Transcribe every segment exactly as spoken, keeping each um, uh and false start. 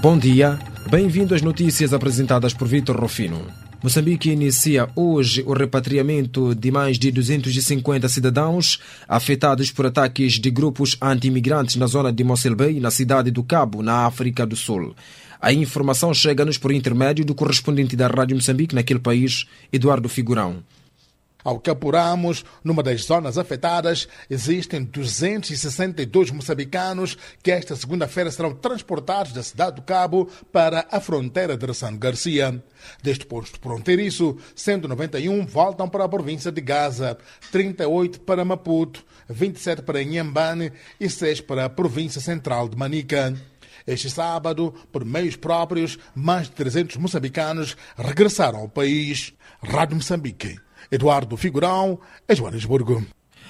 Bom dia, bem-vindo às notícias apresentadas por Vitor Rufino. Moçambique inicia hoje o repatriamento de mais de duzentos e cinquenta cidadãos afetados por ataques de grupos anti-imigrantes na zona de Mossel Bay, na cidade do Cabo, na África do Sul. A informação chega-nos por intermédio do correspondente da Rádio Moçambique naquele país, Eduardo Figurão. Ao que apuramos, numa das zonas afetadas, existem duzentos e sessenta e dois moçambicanos que esta segunda-feira serão transportados da cidade do Cabo para a fronteira de Ressano Garcia. Deste posto fronteiriço, cento e noventa e um voltam para a província de Gaza, trinta e oito para Maputo, vinte e sete para Inhambane e seis para a província central de Manica. Este sábado, por meios próprios, mais de trezentos moçambicanos regressaram ao país. Rádio Moçambique. Eduardo Figurão, em Joanesburgo.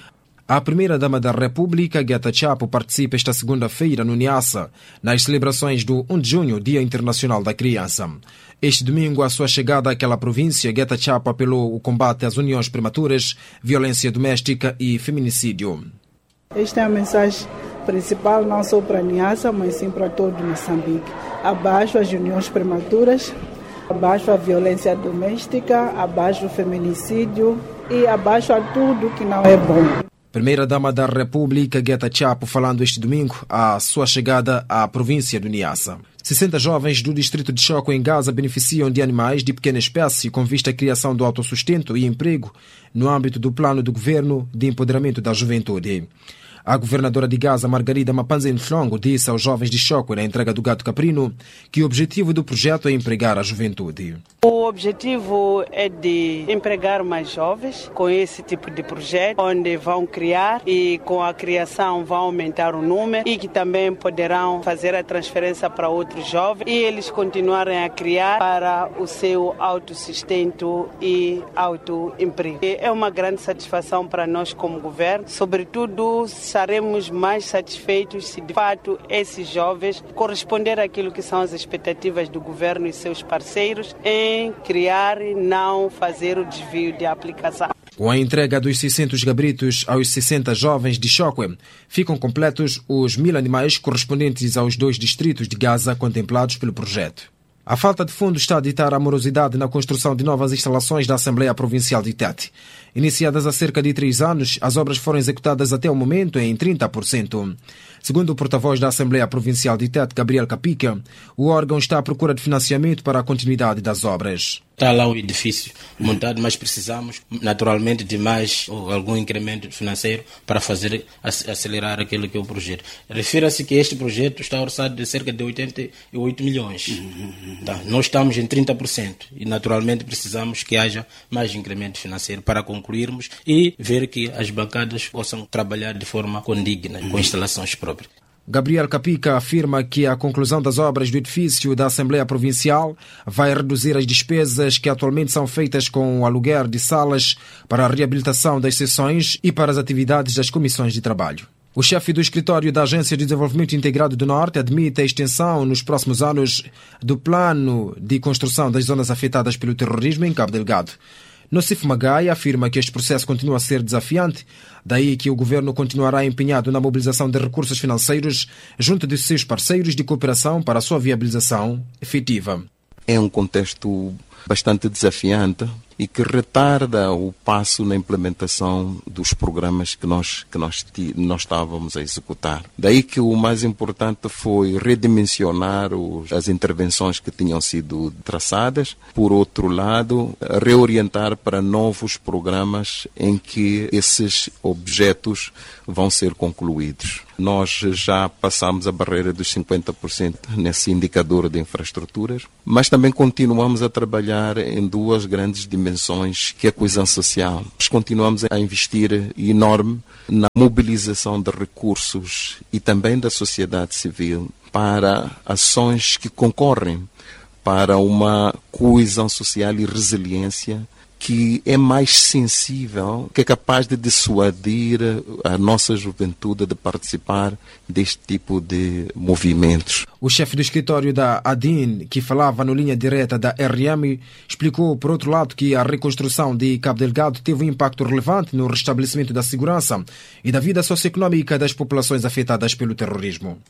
A primeira-dama da República, Guetta Chapo, participa esta segunda-feira no Niassa, nas celebrações do primeiro de junho, Dia Internacional da Criança. Este domingo, à sua chegada àquela província, Guetta Chapo apelou o combate às uniões prematuras, violência doméstica e feminicídio. Esta é a mensagem principal, não só para a Niassa, mas sim para todo Moçambique. Abaixo as uniões prematuras, abaixo a violência doméstica, abaixo o feminicídio e abaixo a tudo que não é bom. Primeira-dama da República, Guetta Chapo, falando este domingo à sua chegada à província do Niassa. sessenta jovens do distrito de Choco, em Gaza, beneficiam de animais de pequena espécie com vista à criação do autossustento e emprego no âmbito do plano do governo de empoderamento da juventude. A governadora de Gaza, Margarida Mapanza Nhlongo, disse aos jovens de Choco, na entrega do gato caprino, que o objetivo do projeto é empregar a juventude. O objetivo é de empregar mais jovens com esse tipo de projeto, onde vão criar e com a criação vão aumentar o número e que também poderão fazer a transferência para outros jovens e eles continuarem a criar para o seu autossustento e autoemprego. É uma grande satisfação para nós como governo, sobretudo estaremos mais satisfeitos se de fato esses jovens corresponder àquilo que são as expectativas do governo e seus parceiros em criar e não fazer o desvio de aplicação. Com a entrega dos seiscentos gabritos aos sessenta jovens de Choque, ficam completos os mil animais correspondentes aos dois distritos de Gaza contemplados pelo projeto. A falta de fundos está a ditar a morosidade na construção de novas instalações da Assembleia Provincial de Tete. Iniciadas há cerca de três anos, as obras foram executadas até o momento em trinta por cento. Segundo o porta-voz da Assembleia Provincial de Tete, Gabriel Capica, o órgão está à procura de financiamento para a continuidade das obras. Está lá o edifício montado, mas precisamos naturalmente de mais ou algum incremento financeiro para fazer acelerar aquele que é o projeto. Refira-se que este projeto está orçado de cerca de oitenta e oito milhões. Tá, nós estamos em trinta por cento e naturalmente precisamos que haja mais incremento financeiro para concluirmos e ver que as bancadas possam trabalhar de forma condigna, com instalações próprias. Gabriel Capica afirma que a conclusão das obras do edifício da Assembleia Provincial vai reduzir as despesas que atualmente são feitas com o aluguer de salas para a reabilitação das sessões e para as atividades das comissões de trabalho. O chefe do escritório da Agência de Desenvolvimento Integrado do Norte admite a extensão nos próximos anos do plano de construção das zonas afetadas pelo terrorismo em Cabo Delgado. Nocif Magai afirma que este processo continua a ser desafiante, daí que o governo continuará empenhado na mobilização de recursos financeiros junto de seus parceiros de cooperação para a sua viabilização efetiva. É um contexto bastante desafiante e que retarda o passo na implementação dos programas que nós, que nós, nós estávamos a executar. Daí que o mais importante foi redimensionar os, as intervenções que tinham sido traçadas. Por outro lado, reorientar para novos programas em que esses objetos vão ser concluídos. Nós já passamos a barreira dos cinquenta por cento nesse indicador de infraestruturas, mas também continuamos a trabalhar em duas grandes dimensões, que é a coesão social. Nós continuamos a investir enorme na mobilização de recursos e também da sociedade civil para ações que concorrem para uma coesão social e resiliência que é mais sensível, que é capaz de dissuadir a nossa juventude de participar deste tipo de movimentos. O chefe do escritório da ADIN, que falava no linha direta da R M, explicou, por outro lado, que a reconstrução de Cabo Delgado teve um impacto relevante no restabelecimento da segurança e da vida socioeconómica das populações afetadas pelo terrorismo.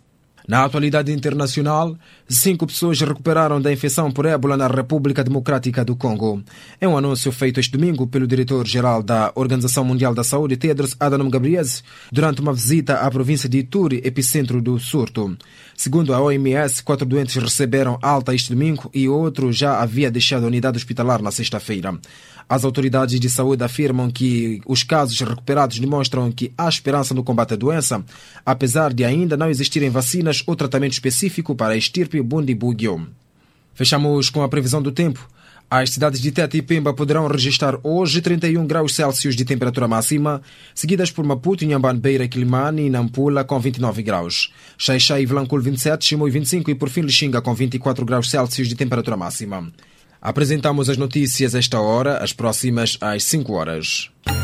Na atualidade internacional, cinco pessoas recuperaram da infecção por ébola na República Democrática do Congo. É um anúncio feito este domingo pelo diretor-geral da Organização Mundial da Saúde, Tedros Adhanom Ghebreyesus, durante uma visita à província de Ituri, epicentro do surto. Segundo a O M S, quatro doentes receberam alta este domingo e outro já havia deixado a unidade hospitalar na sexta-feira. As autoridades de saúde afirmam que os casos recuperados demonstram que há esperança no combate à doença, apesar de ainda não existirem vacinas ou tratamento específico para a estirpe Bundibugyo. Fechamos com a previsão do tempo. As cidades de Tete e Pemba poderão registrar hoje trinta e um graus Celsius de temperatura máxima, seguidas por Maputo, Inhambane, Beira, Quilimane e Nampula com vinte e nove graus. Xai-Xai e Vilanculo vinte e sete, Chimoio vinte e cinco e por fim Lixinga com vinte e quatro graus Celsius de temperatura máxima. Apresentamos as notícias a esta hora, as próximas às cinco horas.